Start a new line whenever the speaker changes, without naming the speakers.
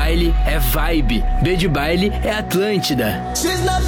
baile é vibe. B de baile é Atlântida.
She's not